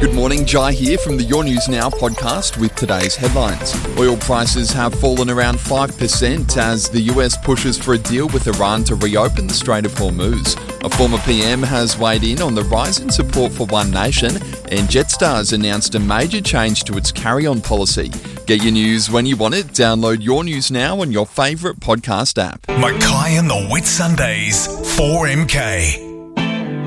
Good morning, Jai here from the Your News Now podcast with today's headlines. Oil prices have fallen around 5% as the US pushes for a deal with Iran to reopen the Strait of Hormuz. A former PM has weighed in on the rise in support for One Nation, and Jetstar's announced a major change to its carry-on policy. Get your news when you want it. Download Your News Now on your favourite podcast app. Mackay and the Whitsundays, 4MK.